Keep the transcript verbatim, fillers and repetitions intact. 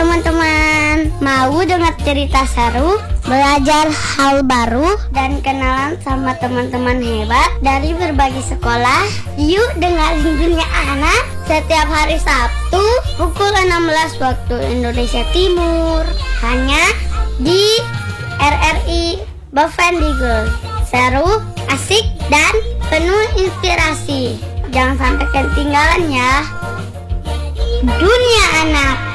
teman-teman mau dengar cerita seru, belajar hal baru, dan kenalan sama teman-teman hebat dari berbagai sekolah? Yuk dengerin Dunia Anak setiap hari Sabtu pukul enam belas waktu Indonesia Timur, hanya di R R I Bavendigul. Seru, asik, dan penuh inspirasi. Jangan sampai ketinggalan ya. Dunia Anak.